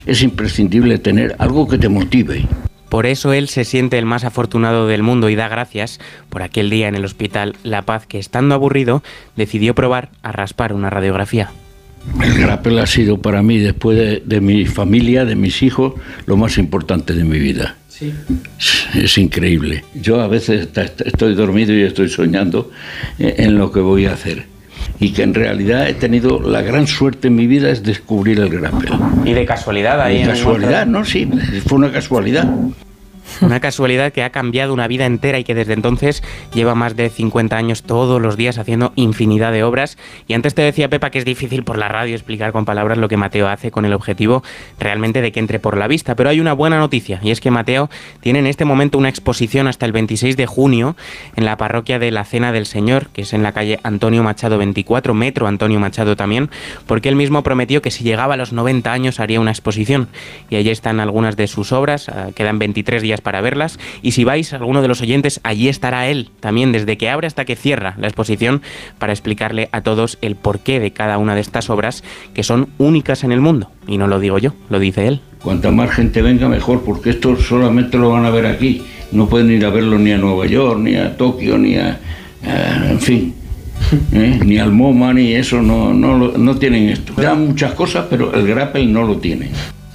Es imprescindible tener algo que te motive. Por eso él se siente el más afortunado del mundo y da gracias por aquel día en el Hospital La Paz que, estando aburrido, decidió probar a raspar una radiografía. El grapple ha sido para mí, después de mi familia, de mis hijos, lo más importante de mi vida. Sí. Es increíble. Yo a veces estoy dormido y estoy soñando en lo que voy a hacer. Y que en realidad he tenido la gran suerte en mi vida es descubrir el grapple. ¿Y de casualidad ahí? ¿De casualidad? No, sí, fue una casualidad. Una casualidad que ha cambiado una vida entera y que desde entonces lleva más de 50 años todos los días haciendo infinidad de obras. Y antes te decía, Pepa, que es difícil por la radio explicar con palabras lo que Mateo hace con el objetivo realmente de que entre por la vista. Pero hay una buena noticia, y es que Mateo tiene en este momento una exposición hasta el 26 de junio en la parroquia de la Cena del Señor, que es en la calle Antonio Machado 24, metro Antonio Machado también, porque él mismo prometió que si llegaba a los 90 años haría una exposición. Y allí están algunas de sus obras, quedan 23 días para verlas, y si vais, alguno de los oyentes, allí estará él también desde que abre hasta que cierra la exposición para explicarle a todos el porqué de cada una de estas obras que son únicas en el mundo. Y no lo digo yo, lo dice él. Cuanta más gente venga mejor, porque esto solamente lo van a ver aquí, no pueden ir a verlo ni a Nueva York, ni a Tokio, ni a en fin, ni al MoMA, ni eso, no tienen esto. Dan muchas cosas, pero el grapple no lo tienen.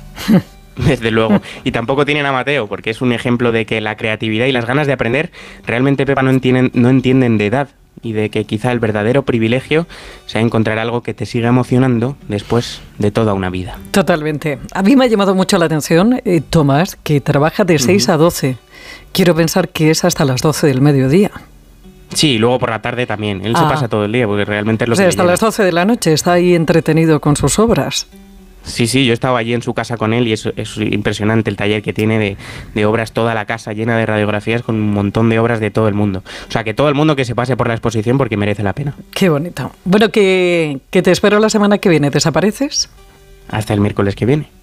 Desde luego. Y tampoco tienen a Mateo, porque es un ejemplo de que la creatividad y las ganas de aprender realmente, Pepa, no entienden de edad, y de que quizá el verdadero privilegio sea encontrar algo que te siga emocionando después de toda una vida. Totalmente. A mí me ha llamado mucho la atención, Tomás, que trabaja de 6 a 12. Quiero pensar que es hasta las 12 del mediodía. Sí, y luego por la tarde también. Él se pasa todo el día, porque realmente es lo que hasta las 12 de la noche está ahí entretenido con sus obras. Sí, yo he estado allí en su casa con él y es impresionante el taller que tiene de obras, toda la casa llena de radiografías con un montón de obras de todo el mundo. O sea, que todo el mundo que se pase por la exposición porque merece la pena. Qué bonito. Bueno, que te espero la semana que viene. ¿Desapareces? Hasta el miércoles que viene.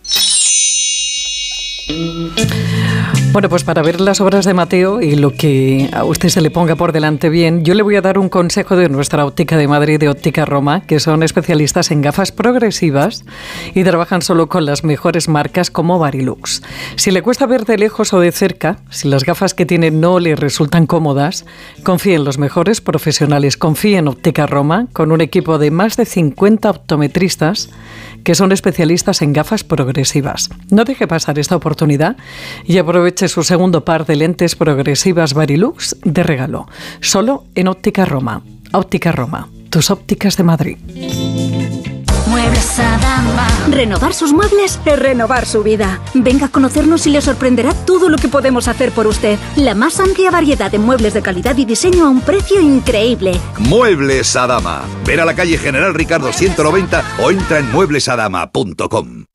Bueno, pues para ver las obras de Mateo y lo que a usted se le ponga por delante bien, yo le voy a dar un consejo de nuestra óptica de Madrid, de Óptica Roma, que son especialistas en gafas progresivas y trabajan solo con las mejores marcas como Varilux. Si le cuesta ver de lejos o de cerca, si las gafas que tiene no le resultan cómodas, confíe en los mejores profesionales, confíe en Óptica Roma, con un equipo de más de 50 optometristas que son especialistas en gafas progresivas. No deje pasar esta oportunidad y aproveche su segundo par de lentes progresivas Varilux de regalo, solo en Óptica Roma. Óptica Roma, tus ópticas de Madrid. Muebles Adama. Renovar sus muebles es renovar su vida. Venga a conocernos y le sorprenderá todo lo que podemos hacer por usted. La más amplia variedad de muebles de calidad y diseño a un precio increíble. Muebles Adama. Ver a la calle General Ricardo 190 o entra en mueblesadama.com.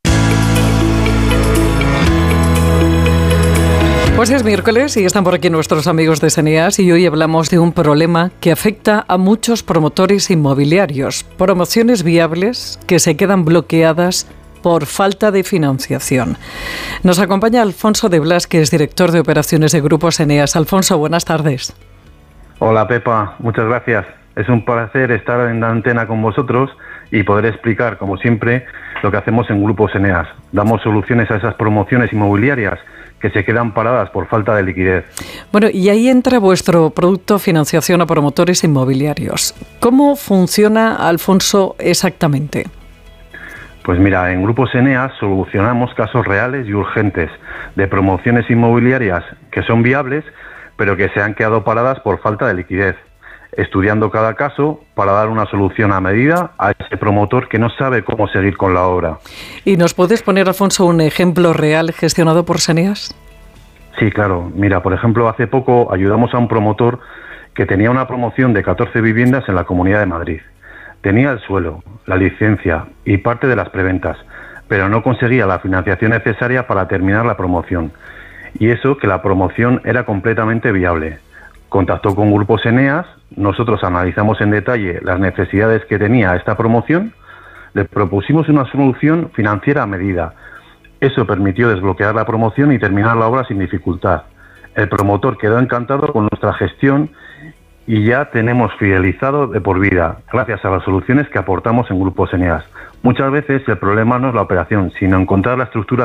Pues es miércoles y están por aquí nuestros amigos de Seneas y hoy hablamos de un problema que afecta a muchos promotores inmobiliarios. Promociones viables que se quedan bloqueadas por falta de financiación. Nos acompaña Alfonso de Blas, que es director de operaciones de Grupo Seneas. Alfonso, buenas tardes. Hola Pepa, muchas gracias. Es un placer estar en la antena con vosotros y poder explicar, como siempre, lo que hacemos en Grupo Seneas. Damos soluciones a esas promociones inmobiliarias que se quedan paradas por falta de liquidez. Bueno, y ahí entra vuestro producto financiación a promotores inmobiliarios. ¿Cómo funciona, Alfonso, exactamente? Pues mira, en Grupo Seneas solucionamos casos reales y urgentes de promociones inmobiliarias que son viables, pero que se han quedado paradas por falta de liquidez, estudiando cada caso para dar una solución a medida a ese promotor que no sabe cómo seguir con la obra. ¿Y nos puedes poner, Alfonso, un ejemplo real gestionado por Seneas? Sí, claro. Mira, por ejemplo, hace poco ayudamos a un promotor que tenía una promoción de 14 viviendas en la Comunidad de Madrid. Tenía el suelo, la licencia y parte de las preventas, pero no conseguía la financiación necesaria para terminar la promoción. Y eso que la promoción era completamente viable. Contactó con Grupo Seneas, nosotros analizamos en detalle las necesidades que tenía esta promoción, le propusimos una solución financiera a medida. Eso permitió desbloquear la promoción y terminar la obra sin dificultad. El promotor quedó encantado con nuestra gestión y ya tenemos fidelizado de por vida, gracias a las soluciones que aportamos en Grupo Seneas. Muchas veces el problema no es la operación, sino encontrar la estructura